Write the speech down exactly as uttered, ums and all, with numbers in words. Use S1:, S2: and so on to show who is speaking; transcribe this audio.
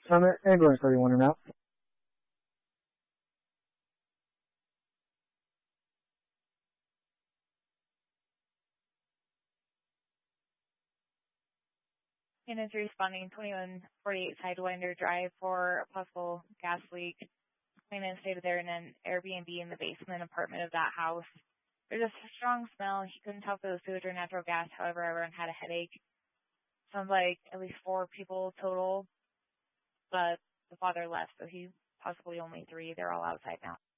S1: Summit, ambulance thirty-one and out.
S2: Units responding twenty-one forty-eight Sidewinder Drive for a possible gas leak. Claimant stated they're in an Airbnb in the basement apartment of that house. There's a strong smell. He couldn't tell if it was sewage or natural gas. However, everyone had a headache. Sounds like at least four people total, but the father left, so he possibly only three. They're all outside now.